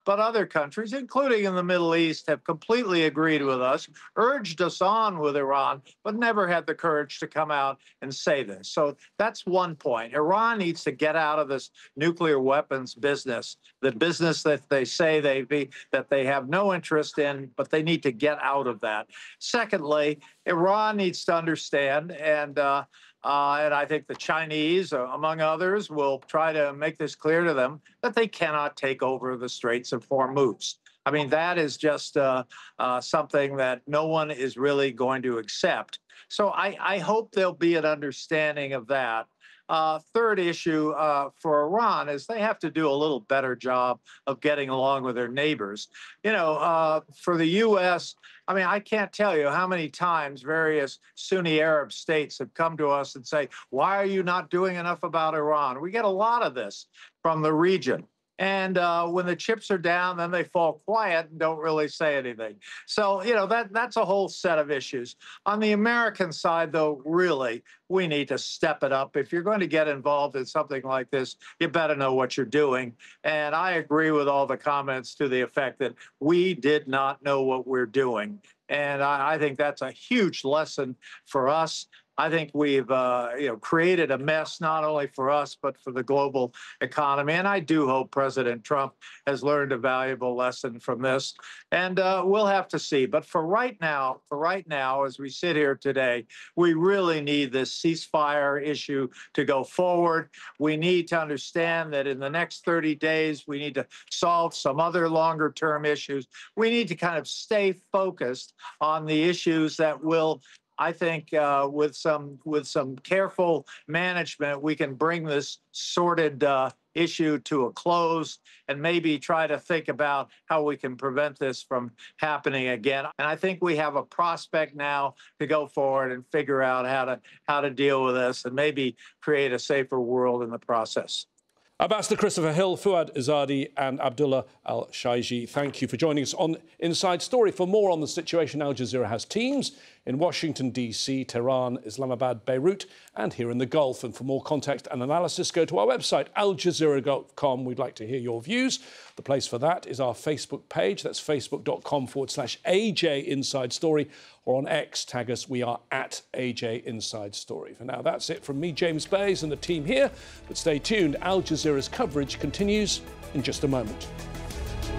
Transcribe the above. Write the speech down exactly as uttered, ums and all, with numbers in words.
but other countries, including in the Middle East, have completely agreed with us, urged us on with Iran, but never had the courage to come out and say this. So that's one point. Iran needs to get out of this nuclear weapons business, the business that they say they be, that they have no interest in, but they need to get out of that. Secondly, Iran needs to understand, and uh, uh, and I think the Chinese, uh, among others, will try to make this clear to them that they cannot take over the Straits of Hormuz. I mean, that is just uh, uh, something that no one is really going to accept. So I, I hope there'll be an understanding of that. Uh, third issue uh, for Iran is they have to do a little better job of getting along with their neighbors. You know, uh, for the U S, I mean, I can't tell you how many times various Sunni Arab states have come to us and say, why are you not doing enough about Iran? We get a lot of this from the region. And uh, when the chips are down, then they fall quiet and don't really say anything. So, you know, that that's a whole set of issues. On the American side, though, really, we need to step it up. If you're going to get involved in something like this, you better know what you're doing. And I agree with all the comments to the effect that we did not know what we're doing. And I, I think that's a huge lesson for us. I think we've uh, you know, created a mess not only for us, but for the global economy. And I do hope President Trump has learned a valuable lesson from this. And uh, we'll have to see. But for right now, for right now, as we sit here today, we really need this ceasefire issue to go forward. We need to understand that in the next thirty days, we need to solve some other longer term issues. We need to kind of stay focused on the issues that will, I think uh, with some with some careful management, we can bring this sordid uh, issue to a close and maybe try to think about how we can prevent this from happening again. And I think we have a prospect now to go forward and figure out how to how to deal with this and maybe create a safer world in the process. Ambassador Christopher Hill, Fuad Izzadi and Abdullah Al-Shaiji, thank you for joining us on Inside Story. For more on the situation, Al Jazeera has teams in Washington, D C, Tehran, Islamabad, Beirut and here in the Gulf. And for more context and analysis, go to our website, al jazeera dot com. We'd like to hear your views. The place for that is our Facebook page. That's facebook.com forward slash AJ Inside Story. Or on X, tag us. We are at A J Inside Story. For now, that's it from me, James Bays, and the team here. But stay tuned. Al Jazeera's coverage continues in just a moment.